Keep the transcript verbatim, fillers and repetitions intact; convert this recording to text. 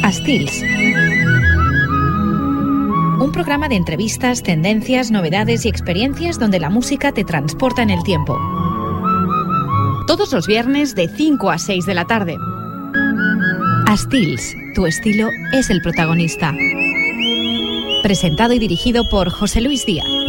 Stils. Un programa de entrevistas, tendencias, novedades y experiencias donde la música te transporta en el tiempo. Todos los viernes de cinco a seis de la tarde. Stils, tu estilo es el protagonista. Presentado y dirigido por José Luis Díaz.